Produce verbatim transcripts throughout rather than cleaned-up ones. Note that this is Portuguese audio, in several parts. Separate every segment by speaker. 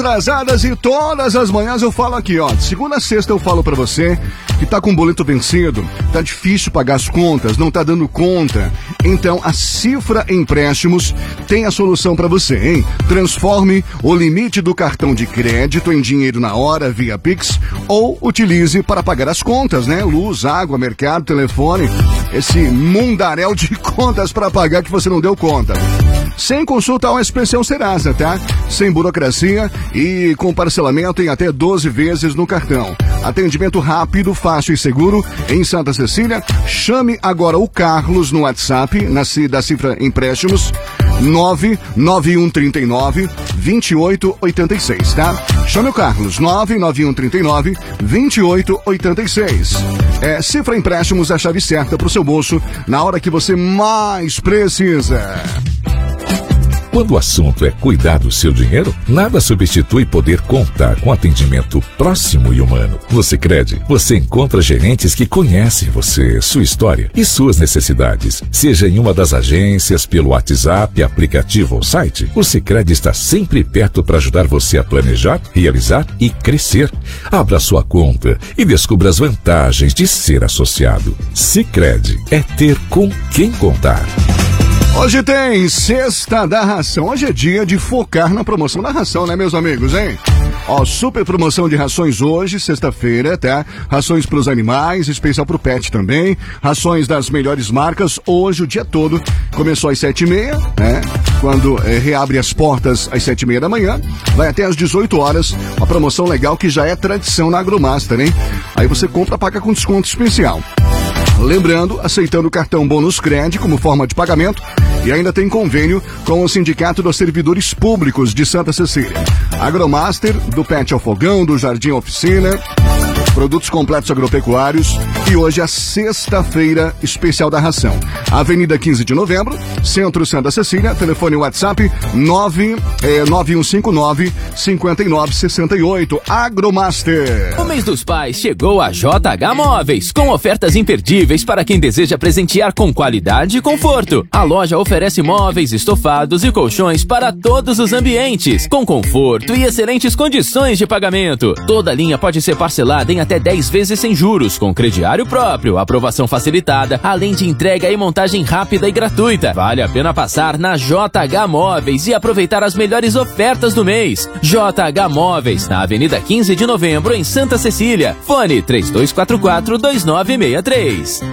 Speaker 1: Atrasadas e todas as manhãs eu falo aqui, ó. De segunda a sexta eu falo pra você que tá com o boleto vencido, tá difícil pagar as contas, não tá dando conta. Então a Cifra Empréstimos tem a solução pra você, hein? Transforme o limite do cartão de crédito em dinheiro na hora via Pix ou utilize para pagar as contas, né? Luz, água, mercado, telefone, esse mundaréu de contas pra pagar que você não deu conta. Sem consulta ao especial Serasa, tá? Sem burocracia e com parcelamento em até doze vezes no cartão. Atendimento rápido, fácil e seguro em Santa Cecília. Chame agora o Carlos no WhatsApp na, da Cifra Empréstimos nove nove um três nove, dois oito oito seis, tá? Chame o Carlos, nove nove um três nove, dois oito oito seis. É, Cifra Empréstimos, a chave certa pro seu bolso na hora que você mais precisa.
Speaker 2: Quando o assunto é cuidar do seu dinheiro, nada substitui poder contar com atendimento próximo e humano. No Sicredi, você encontra gerentes que conhecem você, sua história e suas necessidades. Seja em uma das agências, pelo WhatsApp, aplicativo ou site, o Sicredi está sempre perto para ajudar você a planejar, realizar e crescer. Abra sua conta e descubra as vantagens de ser associado. Sicredi é ter com quem contar.
Speaker 1: Hoje tem Sexta da Ração. Hoje é dia de focar na promoção da ração, né, meus amigos, hein? Ó, super promoção de rações hoje, sexta-feira, tá? Rações pros animais, especial pro pet também. Rações das melhores marcas, hoje o dia todo. Começou às sete e meia, né? Quando é, reabre as portas às sete e meia da manhã. Vai até às dezoito horas. Uma promoção legal que já é tradição na Agromaster, hein? Aí você compra, paga com desconto especial. Lembrando, aceitando o cartão Bônus Cred como forma de pagamento e ainda tem convênio com o Sindicato dos Servidores Públicos de Santa Cecília. Agromaster, do Pet ao Fogão, do Jardim Oficina, produtos completos agropecuários e hoje a sexta-feira especial da ração. Avenida quinze de novembro, Centro Santa Cecília, telefone WhatsApp nove nove um cinco nove, cinco nove seis oito. Agromaster.
Speaker 3: O mês dos pais chegou a J H Móveis, com ofertas imperdíveis para quem deseja presentear com qualidade e conforto. A loja oferece móveis, estofados e colchões para todos os ambientes, com conforto e excelentes condições de pagamento. Toda linha pode ser parcelada em até dez vezes sem juros, com crediário próprio, aprovação facilitada, além de entrega e montagem rápida e gratuita. Vale a pena passar na J H Móveis e aproveitar as melhores ofertas do mês. J H Móveis, na Avenida quinze de novembro, em Santa Cecília. Fone três dois quatro quatro, dois nove seis três.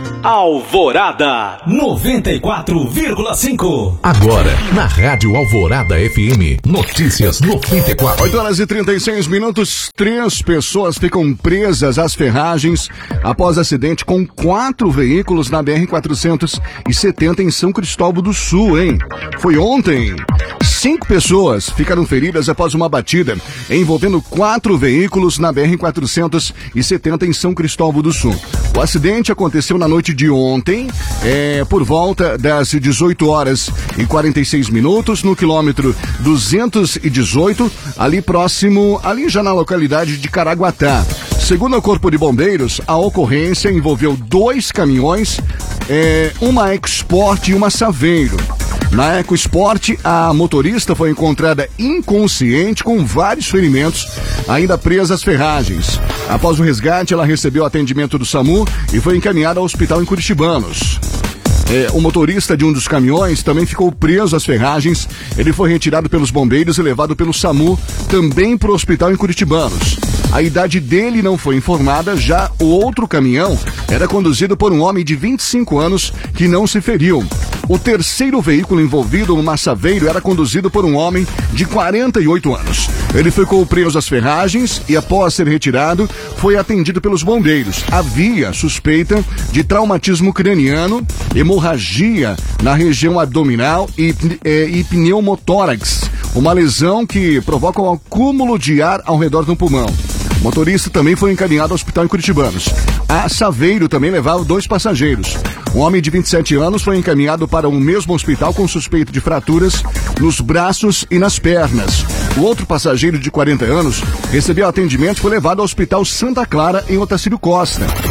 Speaker 4: Alvorada noventa e quatro vírgula cinco.
Speaker 2: Agora, na Rádio Alvorada F M, notícias noventa e quatro.
Speaker 1: oito horas e trinta e seis minutos, três pessoas ficam presas às ferragens após acidente com quatro veículos na B R quatrocentos e setenta em São Cristóvão do Sul, hein? Foi ontem. Cinco pessoas ficaram feridas após uma batida envolvendo quatro veículos na B R quatrocentos e setenta em São Cristóvão do Sul. O acidente aconteceu na noite de ontem, é, por volta das dezoito horas e quarenta e seis minutos, no quilômetro duzentos e dezoito, ali próximo, ali já na localidade de Caraguatá. Segundo o Corpo de Bombeiros, a ocorrência envolveu dois caminhões, é, uma EcoSport e uma Saveiro. Na EcoSport, a motorista foi encontrada inconsciente com vários ferimentos, ainda presa às ferragens. Após o resgate, ela recebeu atendimento do SAMU e foi encaminhada ao hospital em Curitibanos. É, o motorista de um dos caminhões também ficou preso às ferragens. Ele foi retirado pelos bombeiros e levado pelo SAMU também para o hospital em Curitibanos. A idade dele não foi informada, já o outro caminhão era conduzido por um homem de vinte e cinco anos que não se feriu. O terceiro veículo envolvido, o Massaveiro, era conduzido por um homem de quarenta e oito anos. Ele ficou preso às ferragens e, após ser retirado, foi atendido pelos bombeiros. Havia suspeita de traumatismo craniano, hemorragia na região abdominal e, e, e pneumotórax, uma lesão que provoca um acúmulo de ar ao redor do pulmão. O motorista também foi encaminhado ao hospital em Curitibanos. A Saveiro também levava dois passageiros. Um homem de vinte e sete anos foi encaminhado para o mesmo hospital com suspeita de fraturas nos braços e nas pernas. O outro passageiro de quarenta anos recebeu atendimento e foi levado ao Hospital Santa Clara, em Otacílio Costa.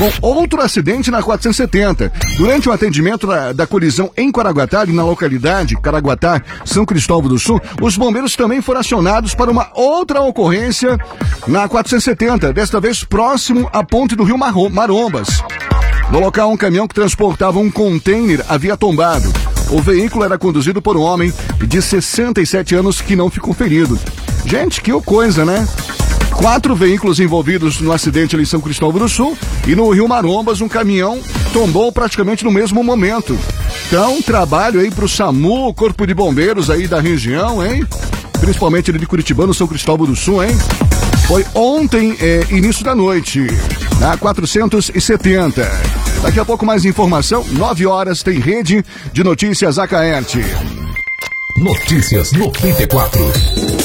Speaker 1: com outro acidente na quatrocentos e setenta. Durante o atendimento da, da colisão em Caraguatá, na localidade Caraguatá, São Cristóvão do Sul, os bombeiros também foram acionados para uma outra ocorrência na quatrocentos e setenta, desta vez próximo à ponte do Rio Marombas. No local, um caminhão que transportava um container havia tombado. O veículo era conduzido por um homem de sessenta e sete anos que não ficou ferido. Gente, que coisa, né? Quatro veículos envolvidos no acidente ali em São Cristóvão do Sul e no Rio Marombas um caminhão tombou praticamente no mesmo momento. Então, trabalho aí pro SAMU, Corpo de Bombeiros aí da região, hein? Principalmente ali de Curitibano, São Cristóvão do Sul, hein? Foi ontem, é, início da noite, na quatrocentos e setenta. Daqui a pouco mais informação, nove horas tem Rede de Notícias Acaerte.
Speaker 2: Notícias noventa e quatro.